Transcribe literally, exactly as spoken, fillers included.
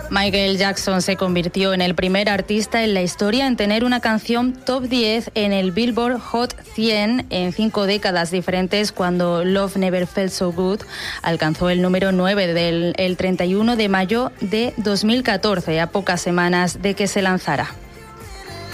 Michael Jackson se convirtió en el primer artista en la historia en tener una canción top diez en el Billboard Hot cien en cinco décadas diferentes, cuando Love Never Felt So Good alcanzó el número nueve del el treinta y uno de mayo de dos mil catorce, a pocas semanas de que se lanzara.